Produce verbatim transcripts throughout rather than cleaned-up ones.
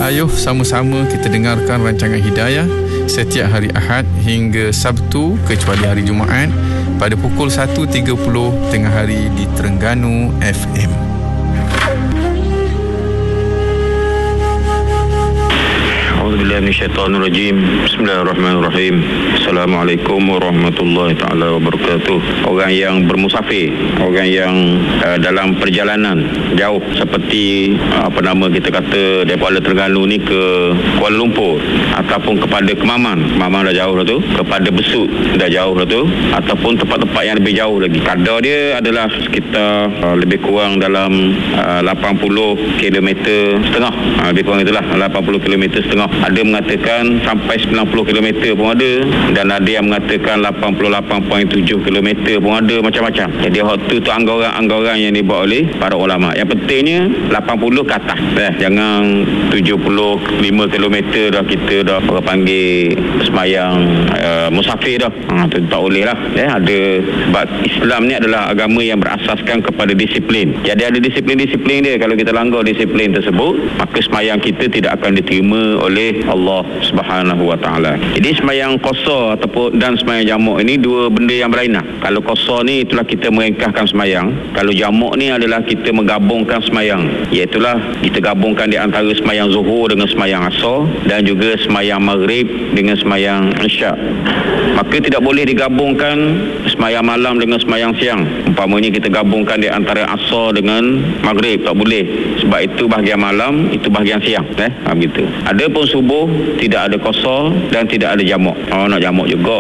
Ayuh sama-sama kita dengarkan rancangan Hidayah setiap hari Ahad hingga Sabtu kecuali hari Jumaat pada pukul satu tiga puluh tengah hari di Terengganu F M. A'udzubillahi minasyaitonirrajim. Bismillahirrahmanirrahim. Assalamualaikum warahmatullahi taala wabarakatuh. Orang yang bermusafir, orang yang uh, dalam perjalanan jauh seperti uh, apa nama kita kata daripada Terengganu ni ke Kuala Lumpur ataupun kepada Kemaman, Kemaman dah jauh dah tu, kepada Besut dah jauh dah tu, ataupun tempat-tempat yang lebih jauh lagi. Kadar dia adalah sekitar uh, lebih kurang dalam uh, lapan puluh kilometer setengah. Uh, lebih kurang itulah lapan puluh kilometer setengah. Ada mengatakan sampai sembilan puluh kilometer pun ada, dan ada yang mengatakan lapan puluh lapan perpuluhan tujuh kilometer pun ada, macam-macam. Jadi waktu tu anggaran-anggaran yang dibuat oleh para ulama. Yang pentingnya lapan puluh ke atas. Eh, jangan tujuh puluh lima kilometer dah kita dah orang panggil semayang uh, musafir dah. Ha, tu tak boleh lah. Eh, ada sebab Islam ni adalah agama yang berasaskan kepada disiplin. Jadi ada disiplin-disiplin dia. Kalau kita langgar disiplin tersebut, maka semayang kita tidak akan diterima oleh Allah Subhanahu wa taala. Jadi semayang qasar ataupun dan semayang jamak ini dua benda yang berlainan. Kalau qasar ni itulah kita meringkaskan semayang. Kalau jamak ni adalah kita menggabungkan semayang. Iaitulah kita gabungkan di antara semayang zuhur dengan semayang asar dan juga semayang maghrib dengan semayang isyak. Maka tidak boleh digabungkan semayang malam dengan semayang siang. Umpamanya kita gabungkan di antara asar dengan maghrib, tak boleh. Sebab itu bahagian malam, itu bahagian siang. Eh, ha, begitu. Ada pun subuh tidak ada qasar dan tidak ada jamak. Oh, nak jamak juga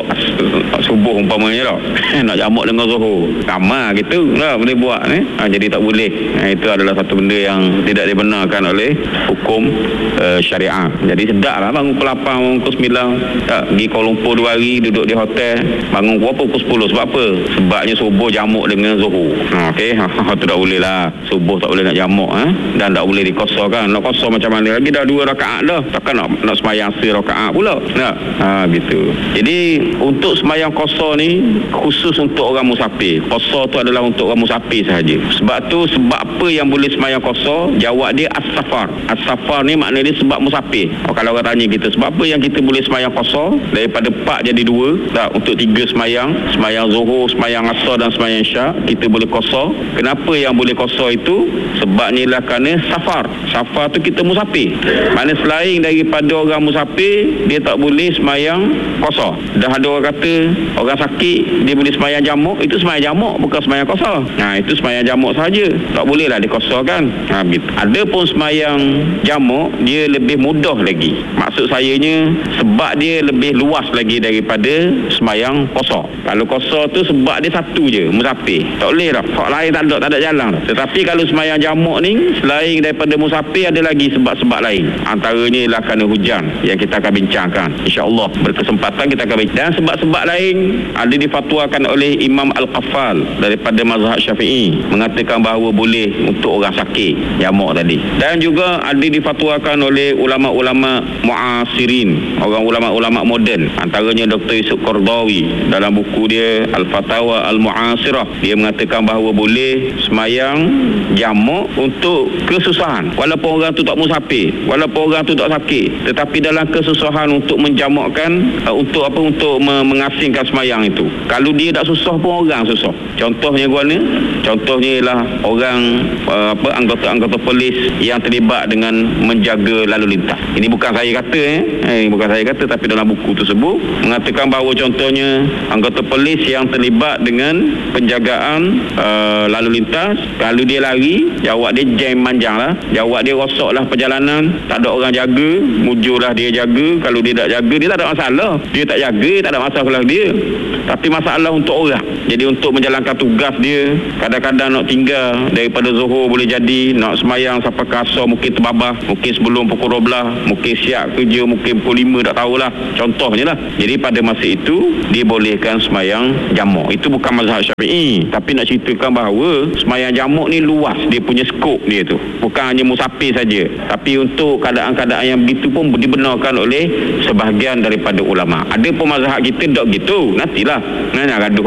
subuh umpamanya dah. Nak jamak dengan zuhur. Ramai gitu lah boleh buat ni. Ha, jadi tak boleh. Ha, itu adalah satu benda yang tidak dibenarkan oleh hukum uh, syariah. Jadi sedaplah bangun pukul lapan, bangun pukul sembilan, tak, pergi Kuala Lumpur dua hari duduk di hotel, bangun pukul pukul sepuluh. Sebab apa? Sebabnya subuh jamak dengan zuhur. Ha, okey, ha, ha, tu tak boleh lah. Subuh tak boleh nak jamak, eh? Dan tak boleh dikosarkan. Nak kosar macam mana lagi, dah dua rakaat dah. Takkan nak nak semayang serakaat pula. Nak. Ha, gitu. Jadi untuk semayang qasar ni khusus untuk orang musafir. Qasar tu adalah untuk orang musafir sahaja. Sebab tu sebab apa yang boleh semayang qasar? Jawab dia as-safar. As-safar ni maknanya dia sebab musafir. Oh, kalau orang tanya kita sebab apa yang kita boleh semayang qasar daripada empat jadi dua, tak, untuk tiga semayang, semayang zuhur, semayang asar dan semayang isyak kita boleh qasar. Kenapa yang boleh qasar itu? Sebabnya ialah kerana safar. Safar tu kita musafir. Maknanya selain daripada orang musafir dia tak boleh semayang qasar. Dah ada orang kata orang sakit dia boleh semayang jamak, itu semayang jamak bukan semayang qasar. Nah, itu semayang jamak saja, tak boleh lah dikosarkan. Ha, begitu. Ada pun semayang jamak dia lebih mudah lagi. Maksud sayanya sebab dia lebih luas lagi daripada semayang qasar. Kalau qasar tu sebab dia satu je, musafir, tak boleh dah. Hak lain tak ada, tak ada jalan dah. Tetapi kalau semayang jamak ni selain daripada musafir ada lagi sebab-sebab lain. Antaranya ialah kerana hujan yang kita akan bincangkan. InsyaAllah berkesempatan kita akan bincang. Dan sebab-sebab lain ada difatwakan oleh Imam Al-Qaffal daripada mazhab Syafi'i, mengatakan bahawa boleh untuk orang sakit jamak tadi. Dan juga ada difatwakan oleh ulama-ulama muasirin, orang ulama-ulama moden. Antaranya Doktor Yusuf Qardawi dalam buku dia Al-Fatawa Al-Mu'asirah, dia mengatakan bahawa boleh semayang jamak untuk kesusahan. Walaupun orang tu tak musafir, walaupun orang tu tak sakit, tetapi dalam kesusahan untuk menjamakkan uh, untuk apa, untuk mengasingkan semayang itu. Kalau dia tak susah pun orang susah. Contohnya gua ni, contohnya ialah orang uh, apa anggota-anggota polis yang terlibat dengan menjaga lalu lintas. Ini bukan saya kata eh, eh ini bukan saya kata, tapi dalam buku tersebut mengatakan bahawa contohnya anggota polis yang terlibat dengan penjagaan uh, lalu lintas, kalau dia lari, jawab dia jam panjang lah, jawab dia rosaklah perjalanan, tak ada orang jaga, mujurlah dia jaga. Kalau dia tak jaga, dia tak ada masalah. Dia tak jaga, tak ada masalah dia. Tapi masalah untuk orang. Jadi untuk menjalankan tugas dia, kadang-kadang nak tinggal daripada zuhur boleh jadi, nak semayang sampai ke asar mungkin terbabas, mungkin sebelum pukul dua belas, mungkin siap kerja mungkin pukul lima, tak tahulah. Contohnya lah. Jadi pada masa itu dibolehkan semayang jamak. Itu bukan mazhab Syafi'i, tapi nak ceritakan bahawa semayang jamak ni luas dia punya skop dia tu. Bukan hanya musafir saja, tapi untuk keadaan-keadaan yang begitu pun dibenarkan oleh sebahagian daripada ulama. Ada pun mazhab kita tak gitu, nantilah nak gaduh kan tak.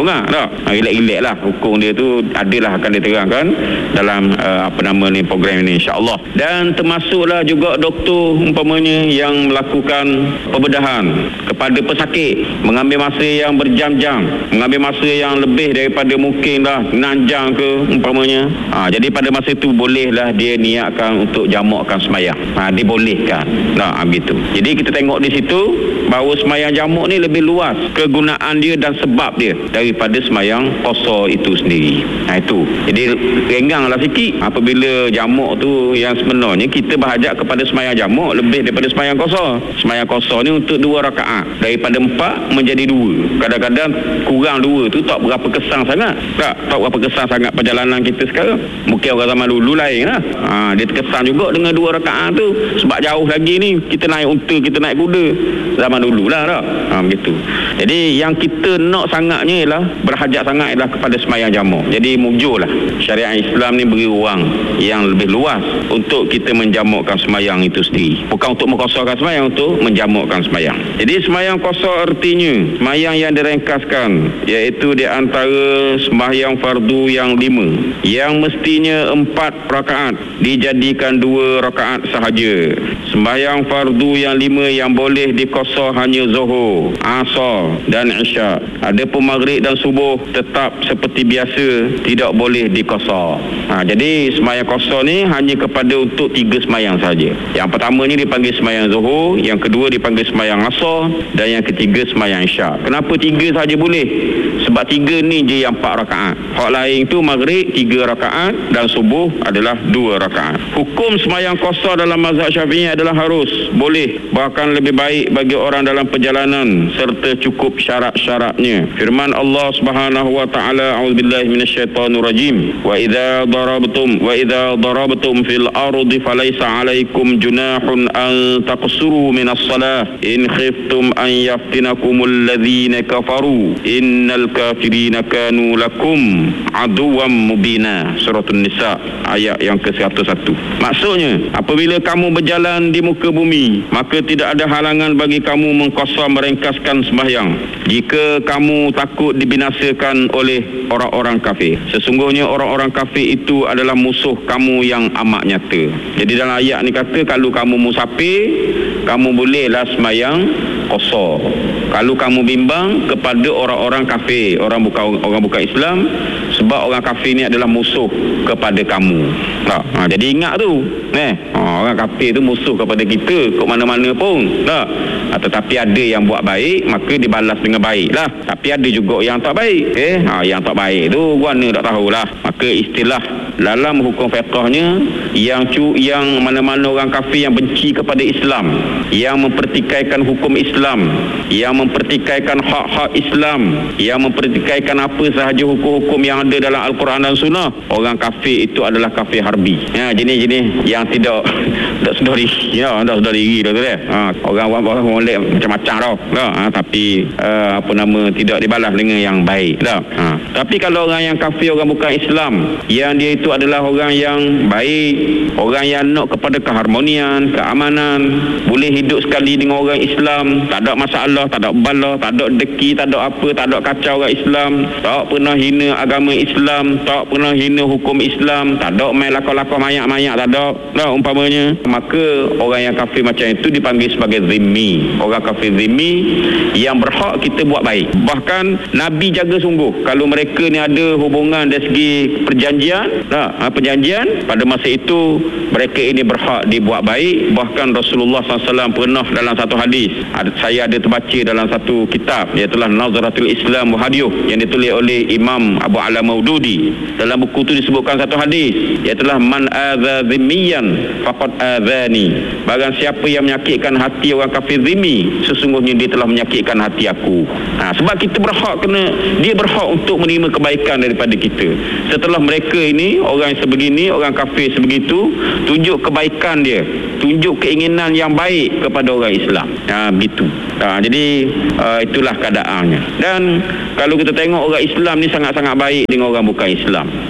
tak. Ha, relax-relax lah. Hukum dia tu adalah akan diterangkan dalam uh, apa nama ni program ini, insya-Allah. Dan termasuklah juga doktor umpamanya yang melakukan pembedahan kepada pesakit, mengambil masa yang berjam-jam, mengambil masa yang lebih daripada mungkin lah enam jam ke umpamanya. Ha, jadi pada masa itu bolehlah dia niatkan untuk jamakkan semayang. Ha, dibolehkan. Nah, begitu. Jadi kita tengok di situ bahawa semayang jamak ni lebih luas kegunaan dia dan sebab dia daripada semayang qasar itu sendiri. Ha, itu. Jadi rengganglah sikit apabila jamak tu yang sebenarnya kita berhajat kepada semayang jamak lebih daripada semayang qasar. Semayang qasar ni untuk dua rakaat, daripada empat menjadi dua. Kadang-kadang kurang dua tu tak berapa kesan sangat. Tak, tak berapa kesan sangat perjalanan kita sekarang. Mungkin orang zaman dulu lain lah. Ha, dia terkesan juga dengan dua rakaat tu sebab jauh lagi ni kita naik unta, kita naik kuda zaman dulu lah tak? Ha, begitu. Jadi yang kita nak sangatnya ialah berhajat sangat ialah kepada semayang jamak. Jadi mujurlah syariat Islam ni beri ruang yang lebih luas untuk kita menjamakkan semayang itu sendiri. Bukan untuk mengkosarkan semayang, untuk menjamakkan semayang. Jadi semayang qasar artinya semayang yang direngkaskan, iaitu di antara sembahyang fardu yang lima yang mestinya empat rakaat dijadikan dua rakaat sahaja. Sembahyang fardu yang lima yang boleh dikosar hanya zuhur, asar dan isyak. Adapun maghrib dan subuh tetap seperti biasa, tidak boleh dikosar. Ha, jadi sembahyang qasar ni hanya kepada untuk tiga sembahyang saja. Yang pertamanya dipanggil sembahyang zuhur, yang kedua dipanggil sembahyang asar, dan yang ketiga sembahyang isyak. Kenapa tiga saja boleh? Sebab tiga ni je yang empat rakaat. Hak lain tu maghrib tiga rakaat dan subuh adalah dua rakaat. Hukum sembahyang qasar dalam mazhab Syafi'i adalah harus, boleh, bahkan lebih baik bagi orang dalam perjalanan serta cukup syarat-syaratnya. Firman Allah Subhanahu wa taala, a'udzubillahi minasyaitonir rajim, wa idza darabtum wa idza darabtum fil ardi falaysa 'alaikum junahun an taqsuru minas salah in khiftum an yaftinakumul ladzina kafaru innal kafirina kanu lakum aduwwan mubina. Surah An-Nisa ayat yang ke seratus satu. Maksudnya, apabila kamu berjalan di muka bumi, maka tidak ada halangan bagi kamu mengqasar merengkaskan sembahyang jika kamu takut dibinasakan oleh orang-orang kafir. Sesungguhnya orang-orang kafir itu adalah musuh kamu yang amat nyata. Jadi dalam ayat ni kata kalau kamu musafir, kamu bolehlah sembahyang qasar. Kalau kamu bimbang kepada orang-orang kafir, orang bukan orang bukan Islam, sebab orang kafir ni adalah musuh kepada kamu. Tak? Ha, jadi ingat tu, eh, ha, orang kafir tu musuh kepada kita ke mana-mana pun. Tak? Ha, tetapi ada yang buat baik, maka dibalas dengan baik lah. Tapi ada juga yang tak baik. Eh, ha, yang tak baik tu mana tak tahulah. Maka istilah dalam hukum fiqahnya, yang cu, yang mana-mana orang kafir yang benci kepada Islam, yang mempertikaikan hukum Islam, yang mempertikaikan hak-hak Islam, yang mempertikaikan apa sahaja hukum-hukum yang ada dalam Al-Quran dan Sunnah, orang kafir itu adalah kafir harbi. Ya, jenis-jenis yang tidak tak sedar diri, ya, tak sedar diri dah tu dia. Ha, orang-orang molek macam-macam tau. Ha, tapi uh, apa nama tidak dibalas dengan yang baik dah. Ha, tapi kalau orang yang kafir, orang bukan Islam, yang dia itu adalah orang yang baik, orang yang nak kepada keharmonian, keamanan, boleh hidup sekali dengan orang Islam, tak ada masalah, tak ada bala, tak ada deki, tak ada apa, tak ada kacau orang Islam, tak pernah hina agama Islam, tak pernah hina hukum Islam, tak ada main lakon-lakon mayak-mayak, tak ada nah, umpamanya, maka orang yang kafir macam itu dipanggil sebagai zimmi. Orang kafir zimmi yang berhak kita buat baik. Bahkan Nabi jaga sungguh kalau mereka ni ada hubungan dari segi perjanjian, nah, perjanjian, pada masa itu mereka ini berhak dibuat baik. Bahkan Rasulullah sallallahu alaihi wasallam pernah dalam satu hadis, saya ada terbaca dalam satu kitab, iaitu Nazaratul Islam wa Hadiyuh, yang ditulis oleh Imam Abu Ala Maududi. Dalam buku itu disebutkan satu hadis, iaitu man adza zimmiyan faqad adzani. Barang siapa yang menyakitkan hati orang kafir zimmi, sesungguhnya dia telah menyakitkan hati aku. Ha, sebab kita berhak kena, dia berhak untuk menerima kebaikan daripada kita. Setelah mereka ini, orang sebegini, orang kafir sebegitu, tunjuk kebaikan dia, tunjuk keinginan yang baik kepada orang Islam. Ha, begitu. Ha, jadi uh, itulah keadaannya. Dan kalau kita tengok orang Islam ni sangat-sangat baik dengan orang bukan Islam.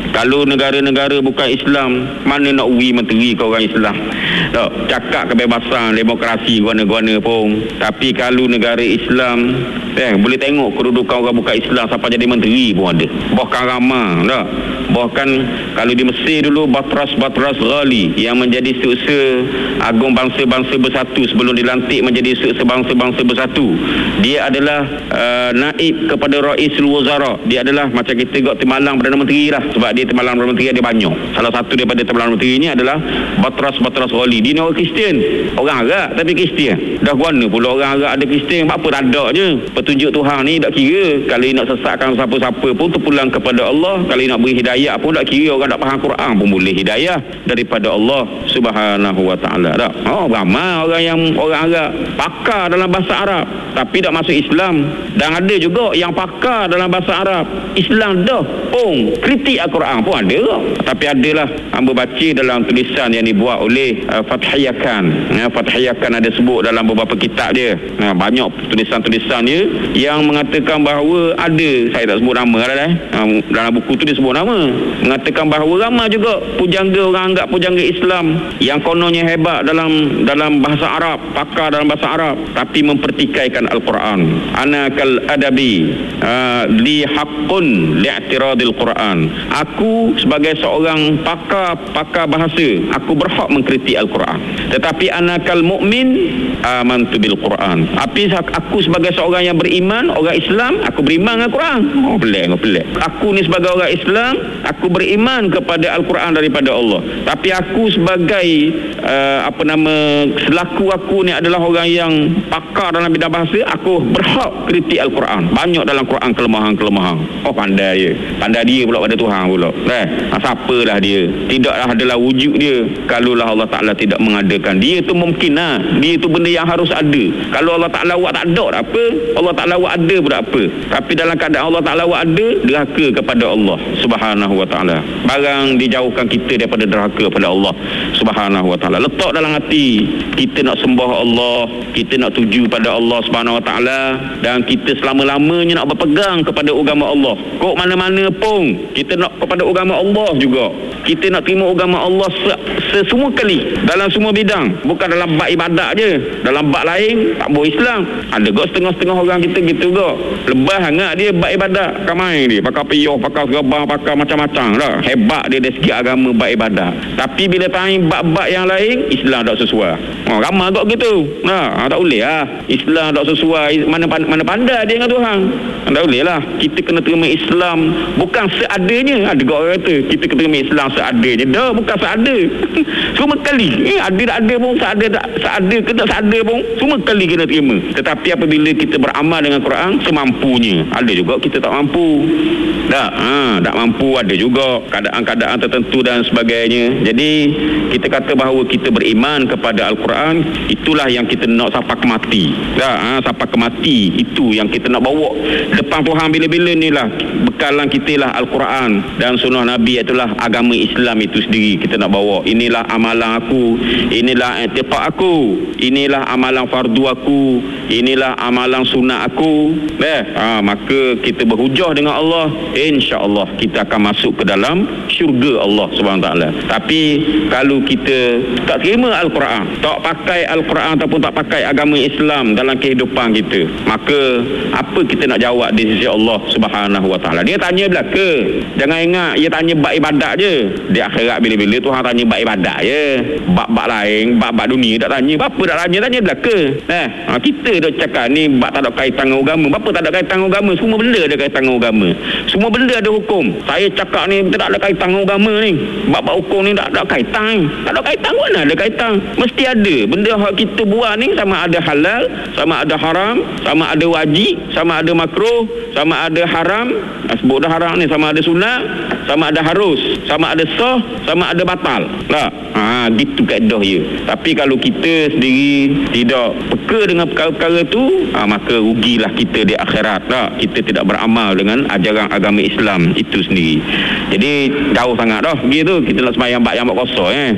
Kalau negara-negara bukan Islam, mana nak ui menteri ke orang Islam? Tak, cakap kebebasan, demokrasi guana-guana pun. Tapi kalau negara Islam, eh, boleh tengok kedudukan orang bukan Islam sampai jadi menteri pun ada. Bahkan ramah, tak? Bahkan kalau di Mesir dulu, Batras-Batras Ghali yang menjadi seusa agung bangsa-bangsa bersatu sebelum dilantik menjadi seusa bangsa-bangsa bersatu. Dia adalah uh, naib kepada Raisul Wazara. Dia adalah macam kita got Timbalan Perdana Menteri lah. Sebab dia Timbalan Perdana Menteri dia banyak. Salah satu daripada Timbalan Menteri ini adalah Batras-Batras Ghali. Dia ni orang Kristian. Orang Arab tapi Kristian. Dah guana pula orang Arab ada Kristian. Apa tak ada je. Petunjuk Tuhan ni tak kira. Kalau nak sesatkan siapa-siapa pun terpulang kepada Allah. Kalau nak beri hidayah pun tak kira. Orang tak faham Quran pun boleh hidayah daripada Allah Subhanahu wa ta'ala. Tak? Oh, ramai orang yang orang Arab pakar dalam bahasa Arab tapi tak masuk Islam. Dan ada juga yang pakar dalam bahasa Arab Islam dah pun kritik Al-Quran pun ada. Tapi adalah hamba baca dalam tulisan yang dibuat oleh uh, Fathiyakan. Ya, Fathiyakan ada sebut dalam beberapa kitab dia. Nah, banyak tulisan-tulisan dia yang mengatakan bahawa ada, saya tak sebut nama dah eh. Dalam buku tu dia sebut nama, mengatakan bahawa ramai juga pujangga, orang anggap pujangga Islam yang kononnya hebat dalam dalam bahasa Arab, pakar dalam bahasa Arab, tapi mempertikaikan Al-Quran. Ana kal adabi uh, li haqqun li'tiradil Quran. Aku sebagai seorang pakar pakar bahasa, aku berhak mengkritik Al-Quran. Tetapi ana kal mu'min amantu bil Quran. Tapi aku sebagai seorang yang beriman, orang Islam, aku beriman dengan Quran. Oh, pelik, pelik. Aku ni sebagai orang Islam, aku beriman kepada Al-Quran daripada Allah. Tapi aku sebagai uh, apa nama selaku aku ni adalah orang yang pakar dalam bidang bahasa, aku berhak kritik Al-Quran. Banyak dalam Quran kelemahan-kelemahan. Oh, pandai dia. Pandai dia pula pada Tuhan pula. Eh, siapalah dia? Tidaklah adalah wujud dia kalaulah Allah Ta'ala tidak mengadakan. Dia tu mungkin lah. Dia tu benda yang harus ada. Kalau Allah Ta'ala buat tak ada tak apa. Allah Ta'ala buat ada pun tak apa. Tapi dalam keadaan Allah Ta'ala buat ada, derhaka kepada Allah Subhanahu wa ta'ala. Barang dijauhkan kita daripada derhaka kepada Allah Subhanahu wa ta'ala. Letak dalam hati kita nak sembah Allah, kita nak tuju pada Allah Subhanahu wa ta'ala, dan kita selama-lamanya nak berpegang kepada agama Allah. Kok mana-mana pun kita nak kepada agama Allah juga. Kita nak terima agama Allah sesemua kali dalam semua bidang, bukan dalam bab ibadat je. Dalam bab lain tak boleh Islam. Ada gak setengah-setengah orang kita gitu gak. Lebah sangat dia bab ibadat. Kamai dia pakai piyuh, pakai gerbang, pakai macam-macam lah. Hebat dia dari segi agama bab ibadat. Tapi bila tanya bab-bab yang lain, Islam tak sesuai. Oh, ramai gak gitu. Nah, tak boleh lah. Islam tak sesuai. Mana mana pandai dia dengan Tuhan. Tak boleh lah. Kita kena terima Islam bukan seadanya. Ada gak orang kata kita kena terima Islam seadanya. Dah, bukan seada. Semua kali. Eh, ada tak ada pun, seada tak seada ke tak seada pun, semua kali kena terima. Tetapi apabila kita beramal dengan Quran semampunya, ada juga kita tak mampu. Tak, ha, tak mampu, ada juga keadaan-keadaan tertentu dan sebagainya. Jadi kita kata bahawa kita beriman kepada Al-Quran, itulah yang kita nak sampai ke mati. Tak, ha, sampai ke mati, itu yang kita nak bawa depan Tuhan bila-bila ni lah. Bekalan kita lah Al-Quran dan sunnah Nabi, itulah agama Islam itu sendiri kita nak bawa. Inilah amalan aku, inilah i'tiqad aku, inilah amalan fardu aku, inilah amalan sunat aku. Eh, ha, maka kita berhujah dengan Allah, insya-Allah kita akan masuk ke dalam syurga Allah Subhanahu taala. Tapi kalau kita tak terima Al-Quran, tak pakai Al-Quran ataupun tak pakai agama Islam dalam kehidupan kita, maka apa kita nak jawab di sisi Allah Subhanahu wa taala? Dia tanya belaka. Jangan ingat dia tanya bab ibadat je. Di akhirat bila-bila Tuhan tanya bab ibadat je. Bab-bab lain, bab-bab dunia tak tanya. Apa tak tanya? Tanya belaka. Eh, ha, kita dah cakap ni bab tak ada kaitan dengan agama. Apa tak ada kaitan dengan agama? Semua benda ada kaitan dengan agama. Semua benda ada hukum. Saya cakap ni tak ada kaitan dengan agama ni. Bab-bab hukum ni tak ada kaitan. Tak ada kaitan, mana ada kaitan? Mesti ada. Benda yang kita buat ni sama ada halal, sama ada haram, sama ada wajib, sama ada makruh, sama ada haram, sebut dah haram ni, sama ada sunat, sama ada harus, sama ada sah, sama ada batal. Tak? Ha, gitu kaedah dia. Tapi kalau kita sendiri tidak peka dengan perkara-perkara tu, ha, maka rugilah kita di akhirat. Tak? Kita tidak beramal dengan ajaran agama Islam itu sendiri. Jadi jauh sangat dah begitu. Kita nak sembahyang bak yang bak kosong eh.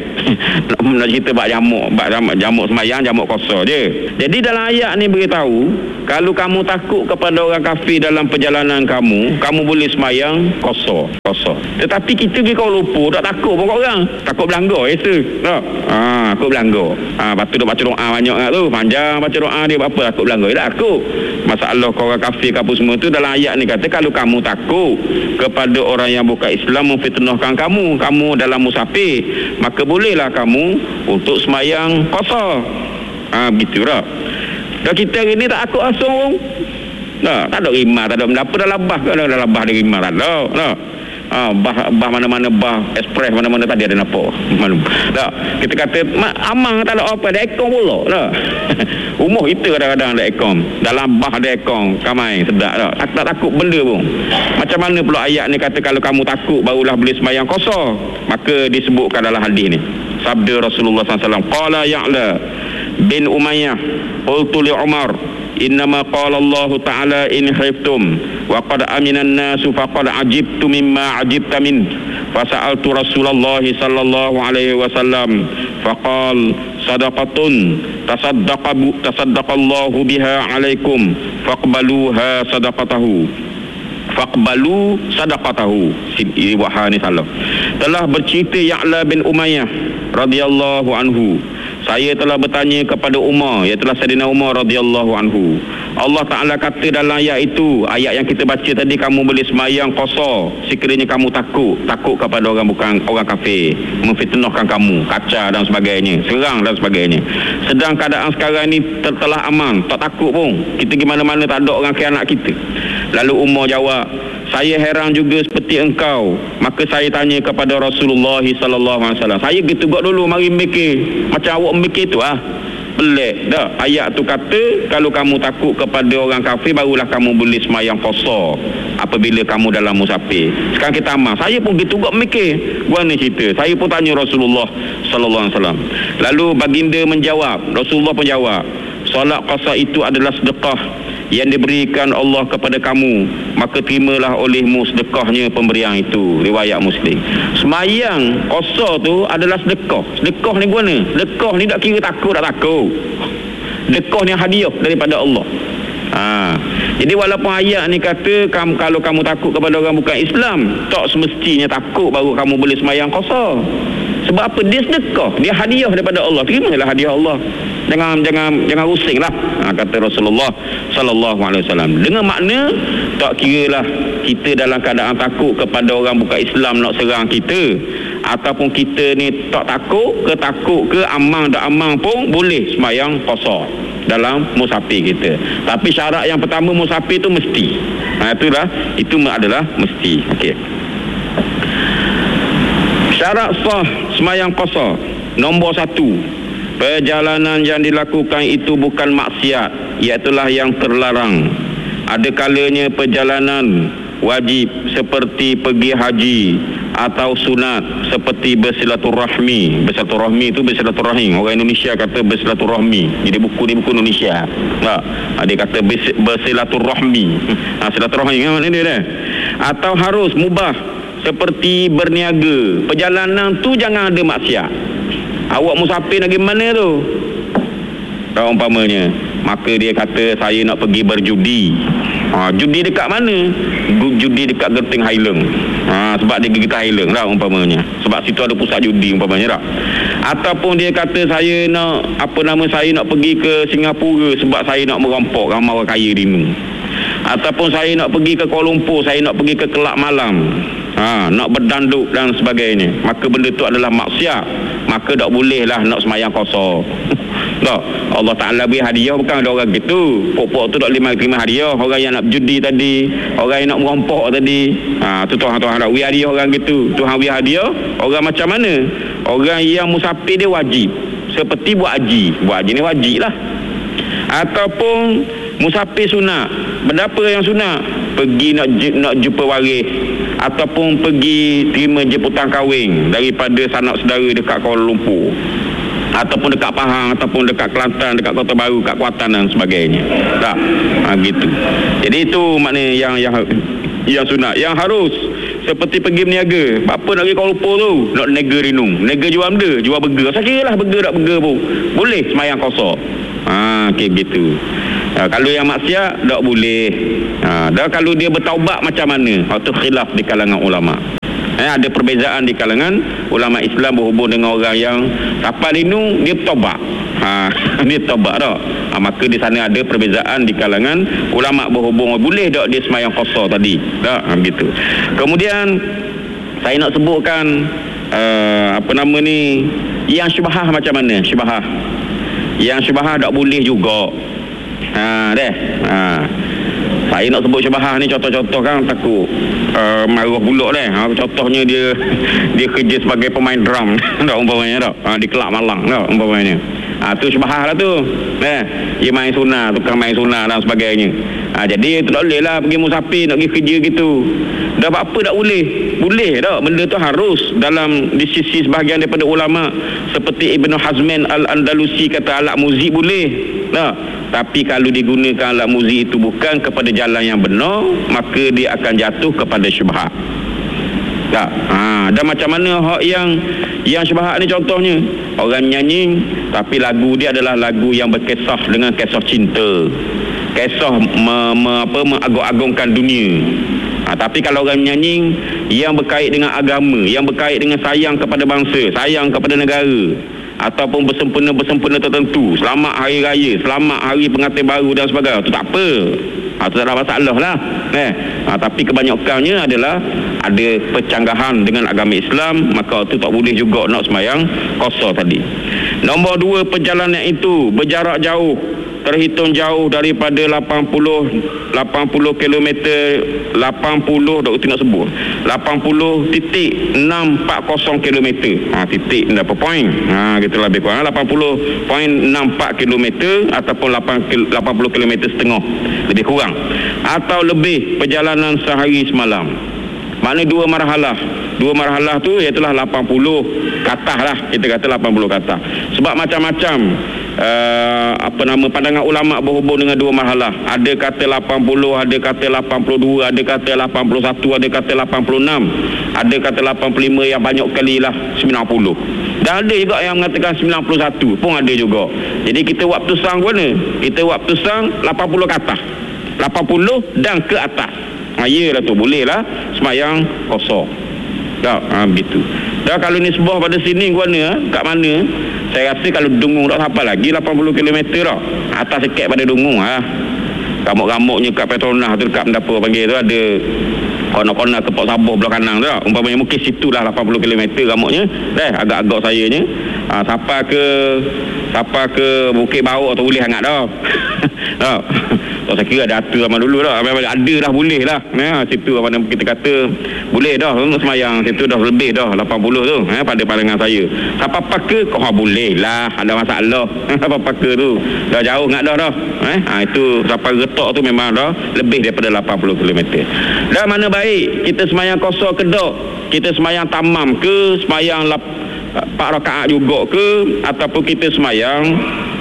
nak cerita bab jamuk, bab jamuk, jamuk semayang, jamuk kosa je. Jadi dalam ayat ni beritahu, kalau kamu takut kepada orang kafir dalam perjalanan kamu, kamu boleh semayang kosa, kosa. Tetapi kita pergi Kuala Lumpur tak takut pun orang, takut belanggar biasa. Tak. Ha, takut belanggar. Ha, lepas tu dia baca doa banyak kat tu, panjang baca doa dia apa takut belanggar. Dia tak takut. Masalah kau orang kafir apa semua tu dalam ayat ni kata kalau kamu takut kepada orang yang bukan Islam memfitnahkan kamu, kamu dalam musafir, maka bolehlah kamu untuk semayang qasar. Ha, begitu tak? Dan kita hari ni tak takut asal. Tak, tak ada rimah, tak ada apa dalam bah, tak ada dalam bah ada rimah, tak ada. Tak. Ha, bah, bah mana-mana bah ekspres mana-mana tadi ada nampak. Tak, kita kata amang tak ada apa, ada ekong pula. Tak. Rumah kita kadang-kadang ada ekong, dalam bah ada ekong, kamai sedap tak. Tak, tak takut benda pun. Macam mana pula ayat ni kata kalau kamu takut barulah boleh sembahyang qasar? Maka disebutkan dalam hadis ni. Sabda Rasulullah sallallahu alaihi wasallam, qala Ya'la bin Umayyah qultu li Umar innama qala Allah ta'ala in khiftum wa qad aminan nasu faqad ajibtu mimma ajibta min fasa'altu Rasulullah sallallahu alaihi wasallam faqal sadaqatun tasaddaqa tasaddaqallahu biha alaikum faqbaluha sadaqatahu faqbalu sadaqatahu. Ibu Hani salah telah bercerita Ya'la bin Umayyah radhiyallahu anhu, saya telah bertanya kepada Umar, iaitu Sayyidina Umar radhiyallahu anhu. Allah Ta'ala kata dalam ayat itu, ayat yang kita baca tadi, kamu boleh semayang qasar sekiranya kamu takut takut kepada orang bukan orang kafir memfitnahkan kamu, kacau dan sebagainya, serang dan sebagainya. Sedang keadaan sekarang ni telah aman, tak takut pun, kita pergi mana-mana tak ada orang khianat kita. Lalu Umar jawab, saya heran juga seperti engkau. Maka saya tanya kepada Rasulullah sallallahu alaihi wasallam, saya gitu buat dulu, mari mikir macam awak mikir tu ah. Pelik dah. Ayat tu kata kalau kamu takut kepada orang kafir barulah kamu boleh semayang qasar apabila kamu dalam musafir. Sekarang kita aman, saya pun gitu buat mikir, buat ni cerita, saya pun tanya Rasulullah sallallahu alaihi wasallam. Lalu baginda menjawab, Rasulullah pun jawab, solat qasar itu adalah sedekah yang diberikan Allah kepada kamu, maka terimalah olehmu sedekahnya pemberian itu. Riwayat Muslim. Semayang qasar tu adalah sedekah. Sedekah ni guna, sedekah ni tak kira takut tak takut, sedekah ni hadiah daripada Allah. Ha. Jadi walaupun ayat ni kata kamu, kalau kamu takut kepada orang bukan Islam, tak semestinya takut baru kamu boleh semayang qasar. Sebab apa? Dia sedekah, dia hadiah daripada Allah, terimalah hadiah Allah. Jangan jangan jangan rusinglah, ha, kata Rasulullah sallallahu alaihi wasallam. Dengan makna tak kiralah kita dalam keadaan takut kepada orang bukan Islam nak serang kita, ataupun kita ni tak takut ke takut ke amang tak amang pun boleh semayang qasar dalam musafir kita. Tapi syarat yang pertama musafir tu mesti. Ha, itulah itu adalah mesti. Okey. Syarat sah semayang qasar nombor satu, perjalanan yang dilakukan itu bukan maksiat, iaitulah yang terlarang. Ada kalanya perjalanan wajib seperti pergi haji atau sunat seperti bersilaturahmi. Bersilaturahmi itu bersilaturahim. Orang Indonesia kata bersilaturahmi. Jadi buku ni buku Indonesia. Tak. Dia kata bersilaturahmi. Ha, silaturahmi kan makna dia dah. Atau harus mubah seperti berniaga. Perjalanan tu jangan ada maksiat. Awak musafir nak pergi mana tu? Kalau umpamanya, maka dia kata saya nak pergi berjudi. Ha, judi dekat mana? Judi dekat Genting Highland. Ha, sebab dia pergi ke Highland lah umpamanya. Sebab situ ada pusat judi umpamanya tak? Ataupun dia kata saya nak, apa nama, saya nak pergi ke Singapura sebab saya nak merampok ramai orang kaya di ni. Ataupun saya nak pergi ke Kuala Lumpur, saya nak pergi ke Kelab Malam. Ha, nak berdanduk dan sebagainya. Maka benda tu adalah maksiat. Maka tak bolehlah nak semayang qasar. Tak. Allah Ta'ala beri hadiah, bukan ada orang gitu. Pok-pok tu tak boleh terima hadiah. Orang yang nak judi tadi, orang yang nak merampok tadi, ha, tu Tuhan-Tuhan nak beri hadiah orang gitu. Tuhan beri hadiah orang macam mana? Orang yang musafir dia wajib, seperti buat haji. Buat haji ni wajib lah. Ataupun musafir sunat. Benda apa yang sunat? Pergi nak nak jumpa waris, ataupun pergi terima jemputan kahwin daripada sanak saudara dekat Kuala Lumpur, ataupun dekat Pahang, ataupun dekat Kelantan, dekat Kota Baru, dekat Kuantan dan sebagainya. Tak, ha, gitu. Jadi itu makna yang yang yang sunat. Yang harus seperti pergi berniaga. Apa nak pergi Kuala Lumpur tu? Nak nega rinung. Nega jual benda, jual burger. Saya kira lah burger tak burger pun. Boleh semayang kosor. Ha, okay, gitu. Ha, kalau yang maksiat, tak boleh. Ha, dan kalau dia bertaubat macam mana? Itu khilaf di kalangan ulama. Eh, ada perbezaan di kalangan ulama Islam berhubung dengan orang yang kapal rinung, dia bertaubat. Ha, dia taubat tak? Ha, maka di sana ada perbezaan di kalangan ulama berhubung boleh tak dia semayang qasar tadi. Tak? Ha, gitu. Kemudian saya nak sebutkan uh, apa nama ni, yang syubhah macam mana? Syubhah. Yang syubhah tak boleh juga. Ha, deh. Ha. Saya nak sebut syubhah ni contoh-contoh kan takut uh, marah pula deh. Ha, contohnya dia dia kerja sebagai pemain drum tak umpamanya tak. Ha, di kelab Malang tak umpamanya. Ah, tu syubhah lah tu. Eh, dia main sunah, tukang main sunah dan sebagainya. Ah, jadi tu tak boleh lah pergi musafir nak pergi kerja gitu. Dah apa tak boleh? Boleh tak? Benda tu harus dalam di sisi sebahagian daripada ulama seperti Ibnu Hazmin Al-Andalusi kata alat muzik boleh. Tak? Tapi kalau digunakan alat muzik itu bukan kepada jalan yang benar, maka dia akan jatuh kepada syubhat. Tak? Ha, dan macam mana hak yang yang syubhat ni contohnya? Orang nyanyi tapi lagu dia adalah lagu yang berkisah dengan kisah cinta. Kisah me, me, apa mengagung-agungkan dunia. Ha, tapi kalau orang nyanyi yang berkait dengan agama, yang berkait dengan sayang kepada bangsa, sayang kepada negara, ataupun bersempena-bersempena tertentu, selamat hari raya, selamat hari pengantin baru dan sebagainya, itu tak apa. Ha, itu tak ada masalah lah. Eh. Ha, tapi kebanyakannya adalah ada percanggahan dengan agama Islam, maka itu tak boleh juga nak semayang qasar tadi. Nombor dua, perjalanan itu berjarak jauh, terhitung jauh daripada lapan puluh kilometer, lapan puluh tak nak sebut, lapan puluh titik enam empat kosong kilometer. Ha, titik berapa poin? Ha, gitu lebih kurang lapan puluh titik enam empat kilometer ataupun lapan puluh kilometer setengah lebih kurang, atau lebih perjalanan sehari semalam. Maknanya dua marhalah. Dua marhalah tu iaitulah lapan puluh katah lah. Kita kata lapan puluh katah. Sebab macam-macam uh, apa nama pandangan ulama berhubung dengan dua marhalah. Ada kata lapan puluh, ada kata lapan puluh dua, ada kata lapan puluh satu, ada kata lapan puluh enam, ada kata lapan puluh lima, yang banyak kali lah sembilan puluh. Dan ada juga yang mengatakan sembilan puluh satu pun ada juga. Jadi kita waktu sang mana? Kita waktu sang lapan puluh ke atas. lapan puluh dan ke atas. Ha, iyalah tu, boleh lah semayang qasar. Tak, ha, begitu. Dan kalau nisbah pada sini ke mana, kat mana, saya rasa kalau Dungung tak sampai lagi lapan puluh kilometer tak. Atas sikit pada Dungung lah. Ramuk-ramuknya kat Petronas tu, dekat Mendapa panggil tu ada kona-kona Kepok Sabuh belah kanan tu tak. Umpamanya mungkin situlah lapan puluh kilometer ramuknya. Eh, agak-agak sayanya. Ha, sampai ke sampai ke Bukit Bau atau boleh hangat dah. Tak. So, saya kira ada atur zaman dulu dah. Ada dah, boleh lah. Ya, situ mana kita kata boleh dah untuk semayang. Situ dah lebih dah lapan puluh tu. Ya, pada pandangan saya. Sampai Paka, kau oh, boleh lah. Ada masalah. Sampai Paka tu. Dah jauh ngat dah dah. Eh, ha, itu sampai Getok tu memang dah lebih daripada lapan puluh kilometer. Dan mana baik kita semayang qasar ke tak? Kita semayang tamam ke? Semayang lap, empat rakaat juga ke? Ataupun kita semayang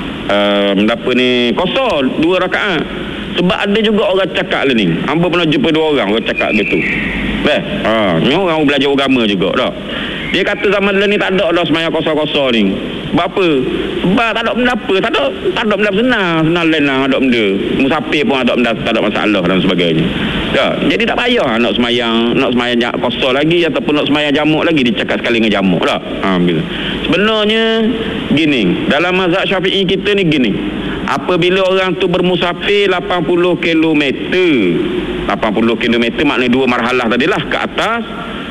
uh, apa ni? Qasar dua rakaat. Sebab ada juga orang cakap lah ni. Hamba pernah jumpa dua orang orang cakap gitu. Eh, ha, ni orang belajar agama juga tak. Dia kata zaman dulu ni tak ada dah semayang qasar-qasar ni. Sebab apa? Sebab tak ada benda apa, tak ada tak ada benda senang, senang lain lah, ada benda. Musafir pun ada benda, tak ada masalah dan sebagainya. Tak. Jadi tak payah nak semayang, nak semayang qasar lagi ataupun nak semayang jamuk lagi, dicakap sekali dengan jamuk tak. Ha, gitu. Sebenarnya gini, dalam mazhab Syafi'i kita ni gini. Apabila orang tu bermusafir lapan puluh kilometer, lapan puluh kilometer maknanya dua marhalah tadilah ke atas,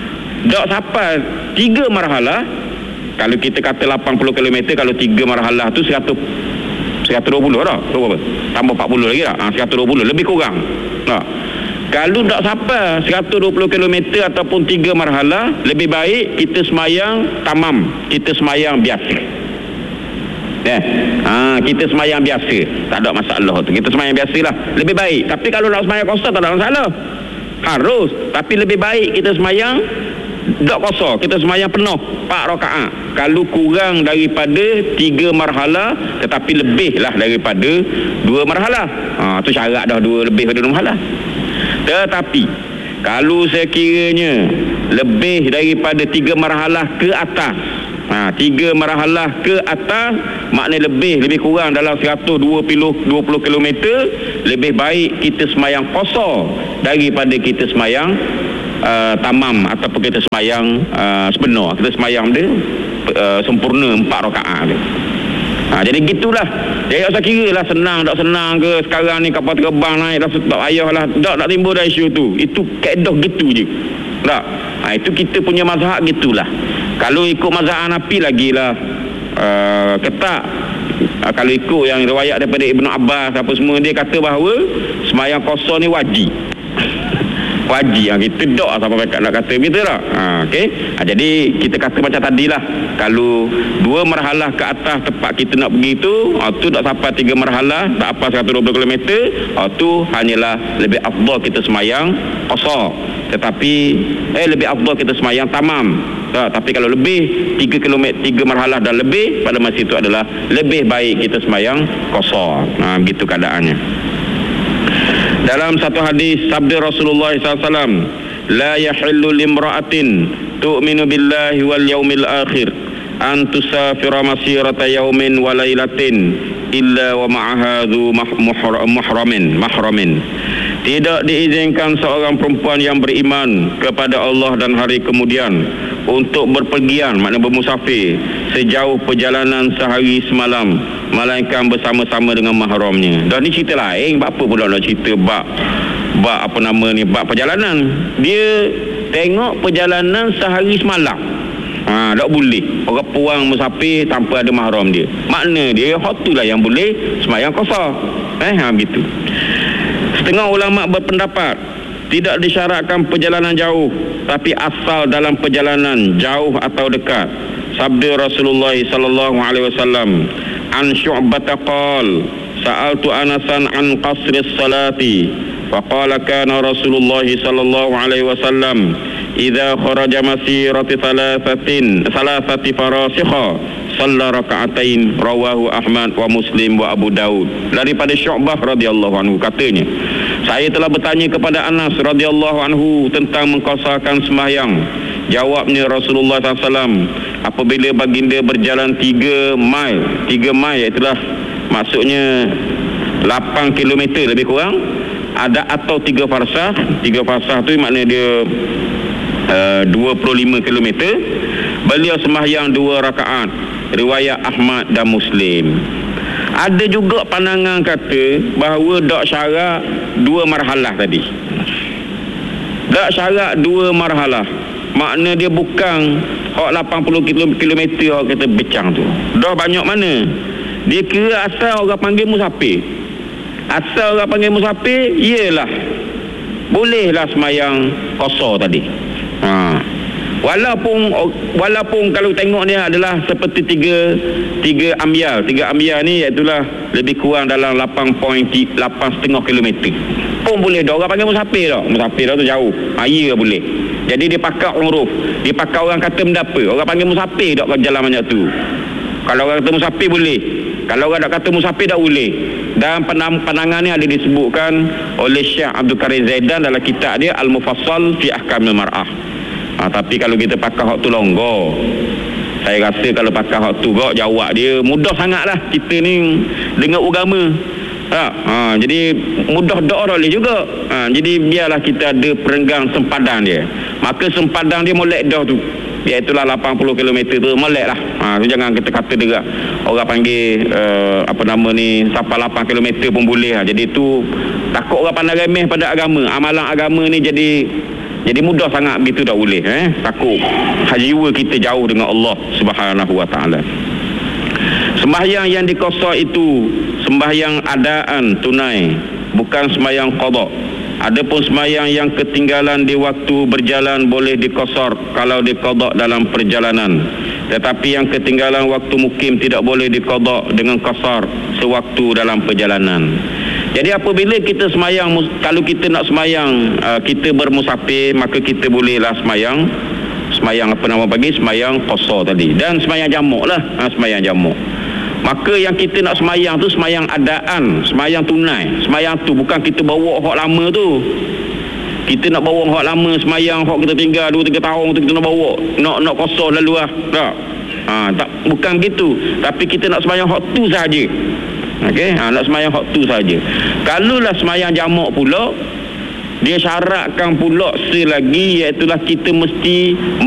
tak sampai tiga marhalah. Kalau kita kata lapan puluh kilometer, kalau tiga marhalah tu seratus, seratus dua puluh tak? Tambah empat puluh lagi tak? Ha, seratus dua puluh, lebih kurang tak? Kalau tak sampai seratus dua puluh kilometer ataupun tiga marhalah, lebih baik kita semayang tamam, kita semayang biasa. Eh, ha, kita semayang biasa, tak ada masalah tu. Kita semayang biasalah, lebih baik. Tapi kalau nak semayang qasar tak ada masalah. Harus, tapi lebih baik kita semayang tak qasar, kita semayang penuh empat rakaat. Kalau kurang daripada tiga marhalah, tetapi lebih lah daripada dua marhalah. Ha, tu syarat dah, dua lebih daripada dua marhalah. Tetapi Kalau sekiranya lebih daripada tiga marhalah ke atas, ha, tiga marhalah ke atas, maknanya lebih lebih kurang dalam seratus dua puluh kilometer, lebih baik kita semayang qasar daripada kita semayang uh, tamam ataupun kita semayang uh, sebenar. Kita semayang dia uh, sempurna empat rakaat dia. Ha, jadi gitulah. Jadi tak usah kira lah senang tak senang ke sekarang ni kapal terbang naik dah tak payahlah, tak nak timbul dah isu tu. Itu kaedah gitu je. Tak. Ha, itu kita punya mazhab gitulah. Kalau ikut mazhab Hanafi lagilah uh, ketat. Uh, kalau ikut yang riwayat daripada Ibnu Abbas apa semua, dia kata bahawa semayang qasar ni wajib. Wajib. Ha, kita tak siapa mereka nak kata begitu tak? Ha, okay? Ha, jadi kita kata macam tadilah, kalau dua marhalah ke atas tempat kita nak pergi tu, ha, tu tak sampai tiga marhalah, tak apa seratus dua puluh kilometer, ha, tu hanyalah lebih afdal kita semayang qasar. Tetapi eh lebih afdal kita semayang tamam. Tak, tapi kalau lebih tiga kilometer, tiga marhalah dan lebih, pada masa itu adalah lebih baik kita semayang qasar. Ha, begitu keadaannya. Dalam satu hadis sabda Rasulullah sallallahu alaihi wasallam, la yahillu limra'atin tu'minu billahi wal yaumil akhir an tusafira masirata yaumin wa lailatin illa wa ma'aha dhu mahramin mahramin. Tidak diizinkan seorang perempuan yang beriman kepada Allah dan hari kemudian untuk berpergian, maknanya bermusafir, sejauh perjalanan sehari semalam, melainkan bersama-sama dengan mahramnya. Dan ni cerita lain, bab apa pula nak cerita bab bab apa nama ni, bab perjalanan. Dia tengok perjalanan sehari semalam. Ha, tak boleh orang puang musafir tanpa ada mahram dia. Makna dia hak itulah yang boleh semayang qasar. Eh ha begitu. Setengah ulama berpendapat tidak disyaratkan perjalanan jauh, tapi asal dalam perjalanan jauh atau dekat. Sabda Rasulullah sallallahu alaihi wasallam, an Syu'bah qala sa'altu Anasan an qasri salati faqala kana Rasulullah sallallahu alaihi wasallam idza kharaja masirati thalathatin thalathati farasikha shalla raka'atain, rawahu Ahmad wa Muslim wa Abu Daud. Daripada Syu'bah radhiyallahu anhu katanya, saya telah bertanya kepada Anas radhiyallahu anhu tentang mengqasarkan sembahyang. Jawabnya Rasulullah sallallahu alaihi wasallam, apabila baginda berjalan tiga mil, tiga mil itulah maksudnya lapan kilometer lebih kurang, ada atau tiga farsah. Tiga farsah tu maknanya dia uh, dua puluh lima kilometer. Beliau sembahyang dua rakaat. Riwayat Ahmad dan Muslim. Ada juga pandangan kata bahawa dak syarat dua marhalah tadi. Dak syarat dua marhalah. Makna dia bukan hak lapan puluh kilometer hak kata becang tu. Dah banyak mana? Dia kira asal orang panggil musafir. Asal orang panggil musafir, iyalah bolehlah semayang qasar tadi. Ha. Walaupun walaupun kalau tengok dia adalah seperti tiga tiga amyal, tiga amyal ni iaitulah lebih kurang dalam lapan perpuluhan lapan setengah kilometer. Pun boleh dah orang panggil musafir dah. Musafir dah tu jauh. Ha, ya boleh. Jadi dia pakai uruf, dia pakai orang kata mendapa. Orang panggil musafir dak jalan banyak tu. Kalau orang kata musafir boleh. Kalau orang dak kata musafir tak boleh. Dan pandangan ni ada disebutkan oleh Syekh Abdul Karim Zaidan dalam kitab dia Al-Mufassal fi Ahkamil Mar'ah. Ha, tapi kalau kita pakai hak tu longgar, saya rasa kalau pakai hak tu gak jawab dia mudah sangatlah kita ni dengar agama. Ha, ha, jadi mudah dak boleh juga. Ha, jadi biarlah kita ada perenggang sempadan dia. Maka sempadan dia molek dah tu. Iaitulah lapan puluh kilometer tu molek lah. Ha, jangan kita kata dekat orang panggil uh, apa nama ni sampai lapan kilometer pun boleh. Ha, jadi tu takut orang pandang remeh pada agama. Amalan agama ni jadi Jadi mudah sangat begitu tak boleh. Eh? Takut jiwa kita jauh dengan Allah Subhanahu Wa Taala. Sembahyang yang diqasar itu sembahyang adaan tunai, bukan sembahyang qada. Adapun sembahyang yang ketinggalan di waktu berjalan boleh diqasar kalau diqada dalam perjalanan. Tetapi yang ketinggalan waktu mukim tidak boleh diqada dengan qasar sewaktu dalam perjalanan. Jadi apabila kita semayang, kalau kita nak semayang, uh, kita bermusafir, maka kita bolehlah semayang, semayang apa nama bagi, semayang qasar tadi. Dan semayang jamuk lah, ha, semayang jamuk. Maka yang kita nak semayang tu semayang adaan, semayang tunai. Semayang tu bukan kita bawa hak lama tu. Kita nak bawa hak lama semayang, hak kita tinggal dua tiga tahun tu kita nak bawa. Nak nak kosong lalu lah. Tak. Ha, tak bukan begitu. Tapi kita nak semayang hak tu saja. Okey, ha, nak semayang hak tu saja. Kalaulah semayang jamak pula, dia syaratkan pula selagi iaitu lah kita mesti